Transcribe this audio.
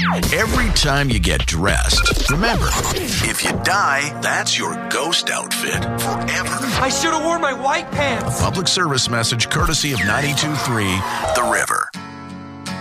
Every time you get dressed, remember, if you die, that's your ghost outfit forever. I should have worn my white pants. A public service message courtesy of 92.3 The River.